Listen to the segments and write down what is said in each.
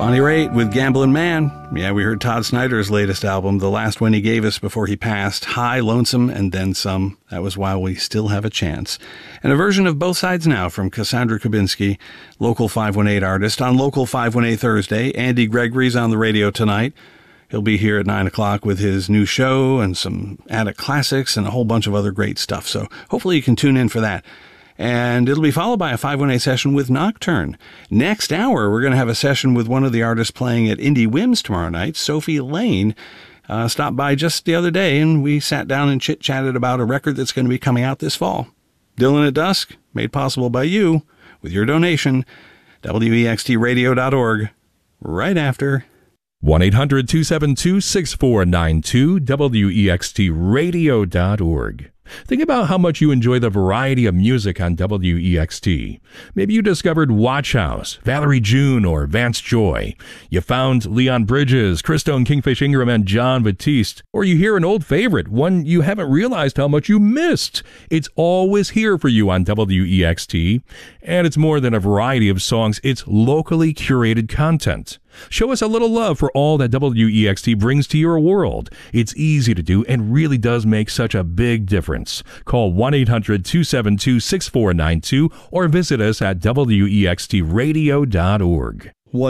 Bonnie Raitt with Gamblin' Man. Yeah, we heard Todd Snider's latest album, the last one he gave us before he passed, High, Lonesome, and Then Some. That was While We Still Have a Chance. And a version of Both Sides Now from Cassandra Kubinski, Local 518 artist. On Local 518 Thursday, Andy Gregory's on the radio tonight. He'll be here at 9 o'clock with his new show and some Attic Classics and a whole bunch of other great stuff. So hopefully you can tune in for that. And it'll be followed by a 518 session with Nocturne. Next hour, we're going to have a session with one of the artists playing at Indie Whims tomorrow night, Sophie Lane. Stopped by just the other day, and we sat down and chit-chatted about a record that's going to be coming out this fall. Dylan at Dusk, made possible by you, with your donation, wextradio.org, right after 1-800-272-6492, wextradio.org. Think about how much you enjoy the variety of music on WEXT. Maybe you discovered Watch House, Valerie June, or Vance Joy. You found Leon Bridges, Christone Kingfish Ingram, and John Batiste. Or you hear an old favorite, one you haven't realized how much you missed. It's always here for you on WEXT. And it's more than a variety of songs, it's locally curated content. Show us a little love for all that WEXT brings to your world. It's easy to do and really does make such a big difference. Call 1-800-272-6492 or visit us at wextradio.org.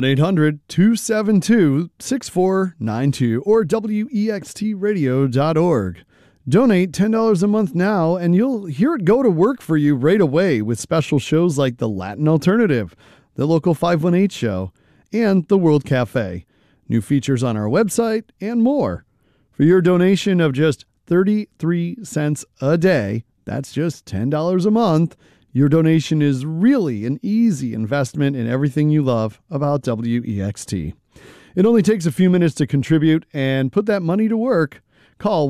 1-800-272-6492 or wextradio.org. Donate $10 a month now and you'll hear it go to work for you right away with special shows like the Latin Alternative, the Local 518 Show, and the World Cafe. New features on our website and more. For your donation of just 33 cents a day, that's just $10 a month, your donation is really an easy investment in everything you love about WEXT. It only takes a few minutes to contribute and put that money to work. Call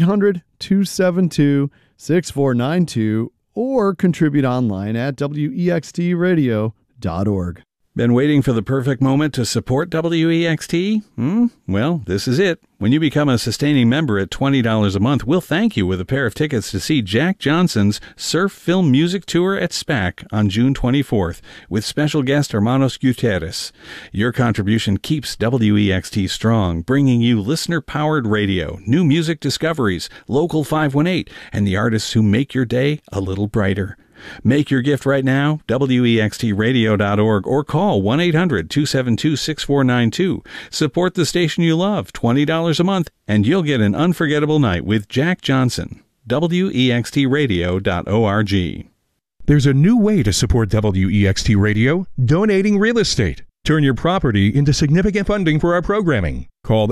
1-800-272-6492 or contribute online at wextradio.org. Been waiting for the perfect moment to support WEXT? Well, this is it. When you become a sustaining member at $20 a month, we'll thank you with a pair of tickets to see Jack Johnson's Surf Film Music Tour at SPAC on June 24th with special guest Hermanos Gutierrez. Your contribution keeps WEXT strong, bringing you listener-powered radio, new music discoveries, Local 518, and the artists who make your day a little brighter. Make your gift right now, wextradio.org, or call 1-800-272-6492. Support the station you love, $20 a month, and you'll get an unforgettable night with Jack Johnson. wextradio.org. There's a new way to support WEXT Radio, donating real estate. Turn your property into significant funding for our programming. Call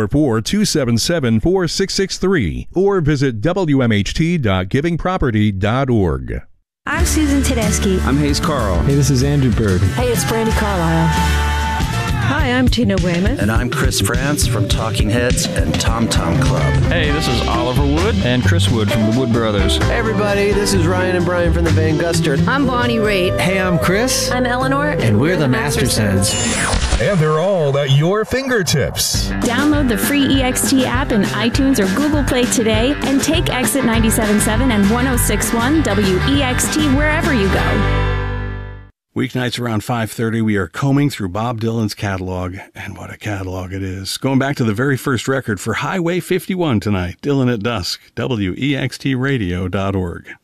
844-277-4663 or visit wmht.givingproperty.org. I'm Susan Tedeschi. I'm Hayes Carl. Hey, this is Andrew Bird. Hey, it's Brandy Carlisle. Hi, I'm Tina Weymouth. And I'm Chris France from Talking Heads and Tom Tom Club. Hey, this is Oliver Wood and Chris Wood from the Wood Brothers. Hey, everybody, this is Ryan and Brian from the Van Gustard. I'm Bonnie Raitt. Hey, I'm Chris. I'm Eleanor. And we're the Mastersons. And they're all at your fingertips. Download the free EXT app in iTunes or Google Play today and take Exit 97.7 and 106.1 WEXT wherever you go. Weeknights around 5:30, we are combing through Bob Dylan's catalog, and what a catalog it is. Going back to the very first record for Highway 51 tonight, Dylan at Dusk, wextradio.org.